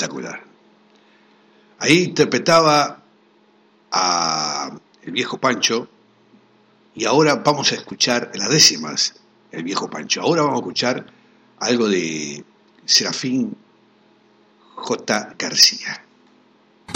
espectacular. Ahí interpretaba a el viejo Pancho, y ahora vamos a escuchar las décimas, el viejo Pancho. Ahora vamos a escuchar algo de Serafín J. García.